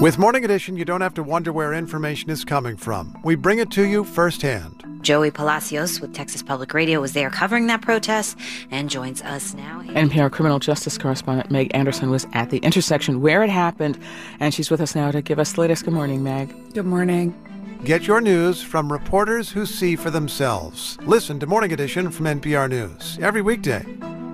With Morning Edition, you don't have to wonder where information is coming from. We bring it to you firsthand. Joey Palacios with Texas Public Radio was there covering that protest and joins us now. NPR criminal justice correspondent Meg Anderson was at the intersection where it happened, and she's with us now to give us the latest. Good morning, Meg. Good morning. Get your news from reporters who see for themselves. Listen to Morning Edition from NPR News every weekday.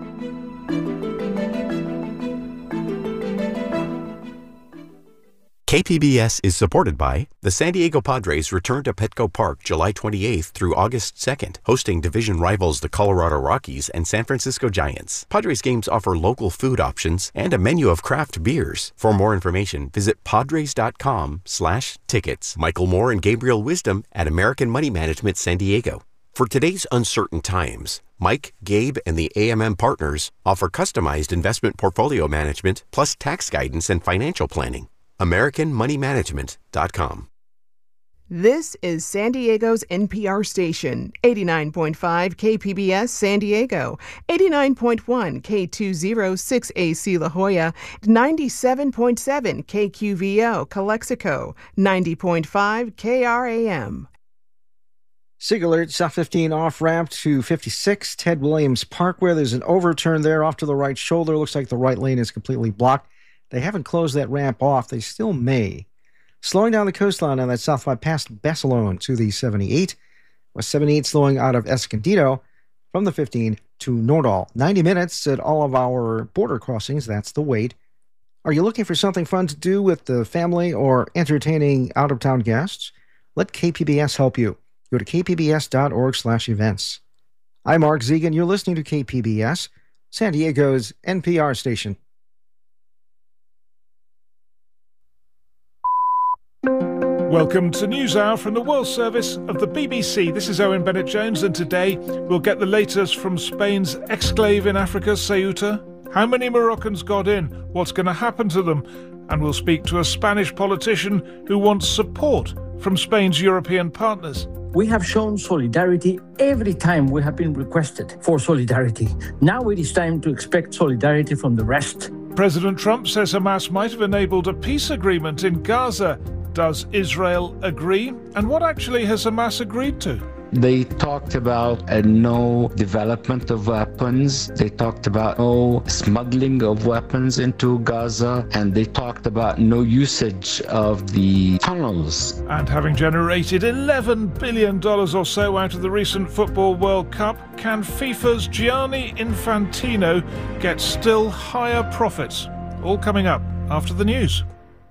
KPBS is supported by the San Diego Padres return to Petco Park July 28th through August 2nd, hosting division rivals the Colorado Rockies and San Francisco Giants. Padres games offer local food options and a menu of craft beers. For more information, visit padres.com/tickets. Michael Moore and Gabriel Wisdom at American Money Management San Diego. For today's uncertain times, Mike, Gabe, and the AMM partners offer customized investment portfolio management plus tax guidance and financial planning. AmericanMoneyManagement.com. This is San Diego's NPR station, 89.5 KPBS San Diego, 89.1 K206AC La Jolla, 97.7 KQVO Calexico, 90.5 KRAM. SIG alert, South 15 off-ramp to 56 Ted Williams Parkway. There's an overturn there off to the right shoulder. Looks like the right lane is completely blocked. They haven't closed that ramp off. They still may. Slowing down the coastline on that southbound past Barcelona to the 78. West 78 slowing out of Escondido from the 15 to Nordal. 90 minutes at all of our border crossings. That's the wait. Are you looking for something fun to do with the family or entertaining out-of-town guests? Let KPBS help you. Go to kpbs.org/events. I'm Mark Zegan. You're listening to KPBS, San Diego's NPR station. Welcome to NewsHour from the World Service of the BBC. This is Owen Bennett-Jones, and today we'll get the latest from Spain's exclave in Africa, Ceuta. How many Moroccans got in? What's going to happen to them? And we'll speak to a Spanish politician who wants support from Spain's European partners. We have shown solidarity every time we have been requested for solidarity. Now it is time to expect solidarity from the rest. President Trump says Hamas might have enabled a peace agreement in Gaza. Does Israel agree? And what actually has Hamas agreed to? They talked about no development of weapons. They talked about no smuggling of weapons into Gaza. And they talked about no usage of the tunnels. And having generated $11 billion or so out of the recent Football World Cup, can FIFA's Gianni Infantino get still higher profits? All coming up after the news.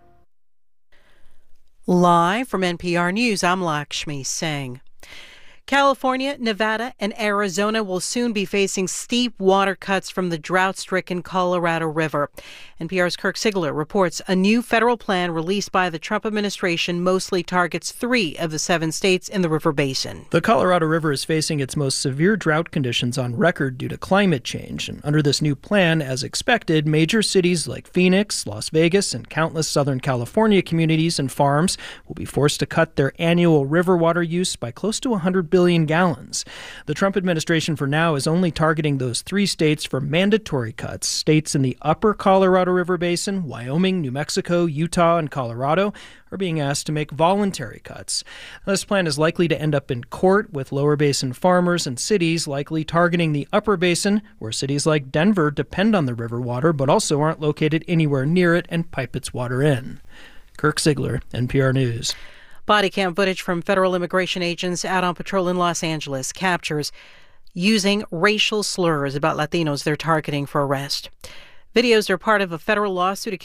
Live from NPR News, I'm Lakshmi Singh. California, Nevada, and Arizona will soon be facing steep water cuts from the drought-stricken Colorado River. NPR's Kirk Sigler reports a new federal plan released by the Trump administration mostly targets 3 of the 7 states in the river basin. The Colorado River is facing its most severe drought conditions on record due to climate change. And under this new plan, as expected, major cities like Phoenix, Las Vegas, and countless Southern California communities and farms will be forced to cut their annual river water use by close to 100 billion gallons. The Trump administration for now is only targeting those 3 states for mandatory cuts. States in the upper Colorado River Basin, Wyoming, New Mexico, Utah, and Colorado are being asked to make voluntary cuts. This plan is likely to end up in court, with lower basin farmers and cities likely targeting the upper basin, where cities like Denver depend on the river water but also aren't located anywhere near it and pipe its water in. Kirk Sigler, NPR News. Body cam footage from federal immigration agents out on patrol in Los Angeles captures using racial slurs about Latinos they're targeting for arrest. Videos are part of a federal lawsuit